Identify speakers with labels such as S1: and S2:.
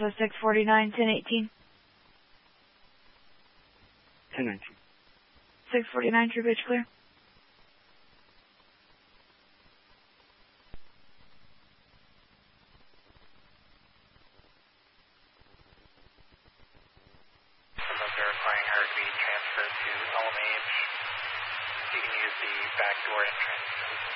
S1: Alpha 649, 1018.
S2: 1019.
S1: 649, true pitch clear.
S3: Verifying her to be transferred to LMH. You can use the back door entrance.